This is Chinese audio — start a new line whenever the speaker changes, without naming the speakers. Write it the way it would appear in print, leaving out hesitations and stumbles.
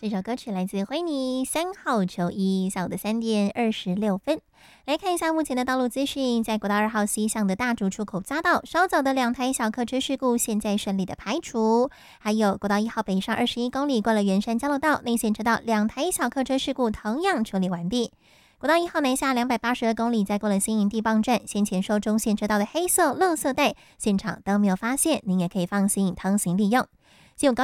这首歌曲来自灰泥3号球衣，下午的3:26。来看一下目前的道路资讯，在国道2号西向的大竹出口匝道，稍早的2台小客车事故现在顺利的排除。还有国道1号北上21公里，过了圆山交流道内线车道2台小客车事故同样处理完毕。国道1号南下282公里，在过了新营地磅站先前收中线车道的黑色垃圾袋，现场都没有发现，您也可以放心通行利用。